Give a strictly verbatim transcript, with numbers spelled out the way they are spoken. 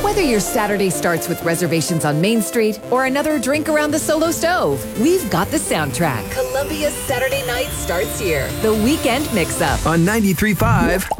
Whether your Saturday starts with reservations on Main Street or another drink around the Solo Stove, we've got the soundtrack. Columbia's Saturday night starts here. The Weekend Mix-Up on ninety-three point five